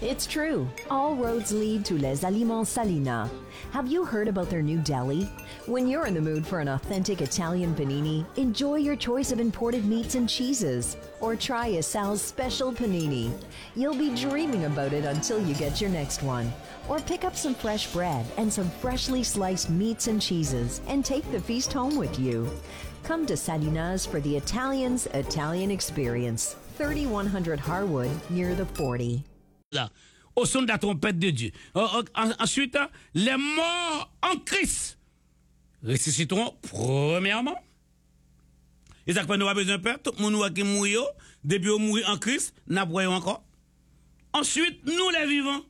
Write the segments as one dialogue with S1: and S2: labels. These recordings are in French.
S1: It's true. All roads lead to Les Aliments Salina. Have you heard about their new deli? When you're in the mood for an authentic Italian panini, enjoy your choice of imported meats and cheeses. Or try a Sal's special panini. You'll be dreaming about it until you get your next one. Or pick up some fresh bread and some freshly sliced meats and cheeses and take the feast home with you. Come to Salina's for the Italians' Italian experience. 3100 Harwood, near the 40.
S2: Là, au son de la trompette de Dieu. Ensuite, les morts en Christ ressusciteront premièrement. Et ça fait nous avons besoin de peur. Tout le monde qui mourit, depuis qu'on mourit en Christ, n'a pas encore. Ensuite, nous les vivants.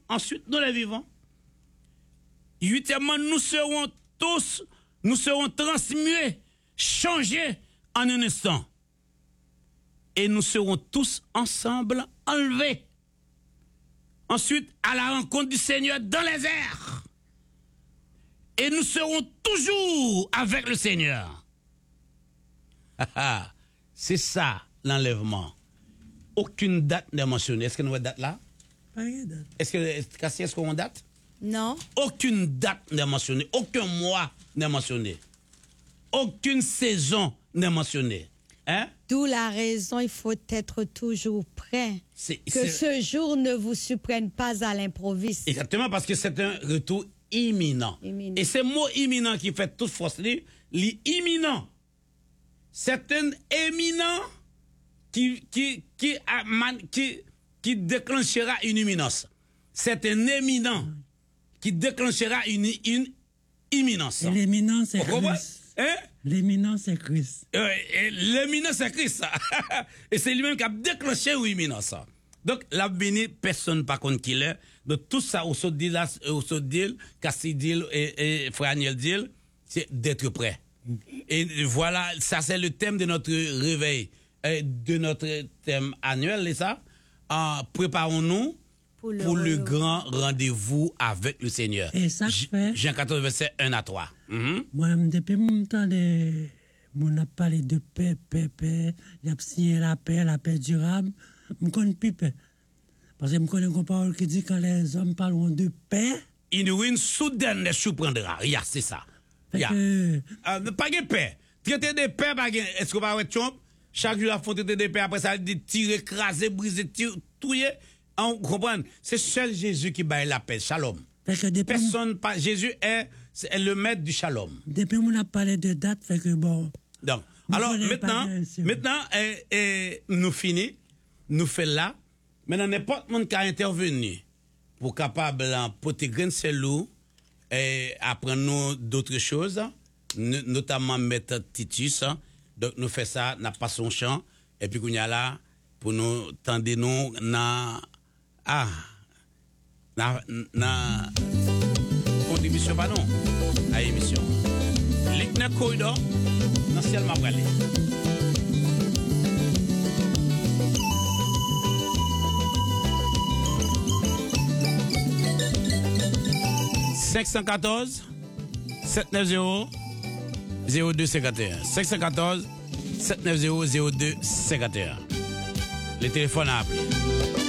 S2: Huitièmement, nous serons transmués, changés en un instant. Et nous serons tous ensemble enlevés. Ensuite, à la rencontre du Seigneur dans les airs. Et nous serons toujours avec le Seigneur. C'est ça, l'enlèvement. Aucune date n'est mentionnée. Est-ce que nous avons une date là?
S3: Pas de date.
S2: Est-ce qu'on a une date?
S4: Non.
S2: Aucune date n'est mentionnée. Aucun mois n'est mentionné. Aucune saison n'est mentionnée. Hein?
S4: D'où la raison, il faut être toujours prêt. Que ce jour ne vous surprenne pas à l'improviste.
S2: Exactement, parce que c'est un retour imminent. Et ce mot imminent qui fait toute force, l'imminent. C'est un éminent qui déclenchera une imminence. C'est un éminent qui déclenchera une imminence.
S3: Et l'éminence, c'est
S2: Christ. Hein?
S3: L'éminence, c'est Christ.
S2: L'éminence, c'est Christ. Et c'est lui-même qui a déclenché l'imminence. Donc, la béni, personne par contre qui l'est. Donc, tout ça, au saut dit, Cassie dit, et Frère Aniel dit, c'est d'être prêt. Et voilà, ça c'est le thème de notre réveil, de notre thème annuel, et ça. Préparons-nous pour le grand rendez-vous avec le Seigneur.
S3: Et ça fait.
S2: Jean 14, verset 1 à 3.
S3: Moi, depuis mon temps, on a parlé de paix, il a signé la paix durable. Je connais plus paix. Parce que je connais une parole qui dit quand les hommes parlent de paix.
S2: Une ruine soudaine les surprendra. C'est ça. Pas de paix. Traiter de paix, est-ce qu'on va être chomp? Chaque jour, la faut traiter de paix. Après ça, tirer, écraser, briser, touiller. On comprend? C'est seul Jésus qui bat la paix. Shalom. Personne, pas. Jésus est le maître du shalom.
S3: Depuis qu'on a parlé de date, fait que bon.
S2: Donc, alors, maintenant, nous finissons. Nous faisons là. Maintenant, n'importe qui qui a intervenu pour capable porter grain de selou et apprendre nous d'autres choses, notamment mettre Titus. Donc, nous faisons ça, nous passons son champ, et puis, qu'on y a là, pour nous tendre nous, contribution, pardon, à l'émission. L'Igna Corridor, dans ciel m'a bralé. « 514 790 0251 514 790 0251. Les téléphones à appeler.